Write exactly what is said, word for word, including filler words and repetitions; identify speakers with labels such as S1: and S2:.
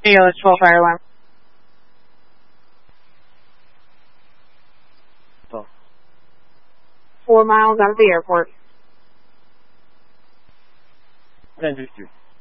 S1: A O, it's twelve fire alarm.
S2: twelve.
S1: Four miles out of the airport.
S2: ten fifty-three.